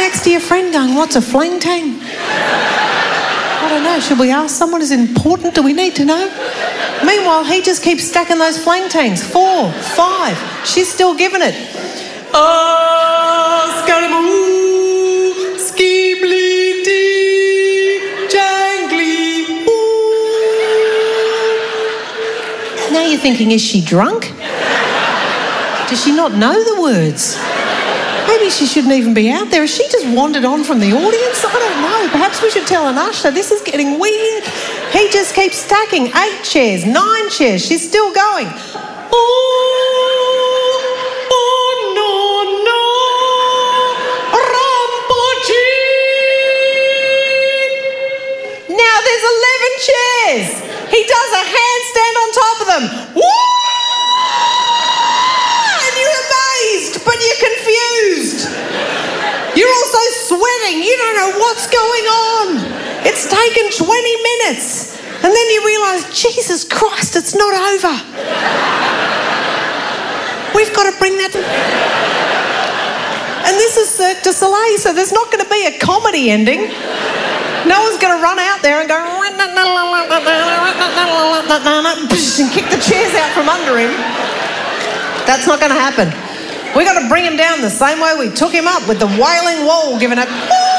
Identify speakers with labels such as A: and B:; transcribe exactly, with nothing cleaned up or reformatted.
A: next to your friend going, what's a flang tang? I don't know. Should we ask someone? Is it important? Do we need to know? Meanwhile, he just keeps stacking those flang tangs. Four, five. She's still giving it. Oh, scaramouche, skibly-dee, jangly, ooh. Now you're thinking, is she drunk? Does she not know the words? Maybe she shouldn't even be out there. Has she just wandered on from the audience? I don't know. Perhaps we should tell an usher. This is getting weird. He just keeps stacking. Eight chairs, nine chairs. She's still going. Oh, oh, no, no. Rampagine. Now there's eleven chairs. He does a handstand on top of them. Woo! But you're confused. You're also sweating. You don't know what's going on. It's taken twenty minutes. And then you realise, Jesus Christ, it's not over. We've got to bring that... And this is Cirque du Soleil, so there's not going to be a comedy ending. No one's going to run out there and go... and kick the chairs out from under him. That's not going to happen. We got to bring him down the same way we took him up, with the wailing wall giving it.